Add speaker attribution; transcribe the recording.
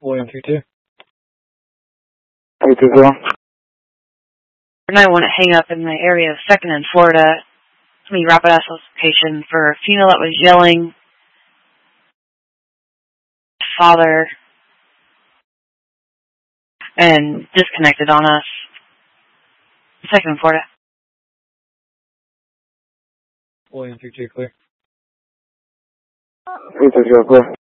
Speaker 1: William 32.
Speaker 2: 320.
Speaker 3: 911 hang up in the area of 2nd and Florida. Somebody rapid access location for a female that was yelling. Father. And disconnected on us. 2nd and Florida.
Speaker 1: William 32 clear.
Speaker 2: 330 clear.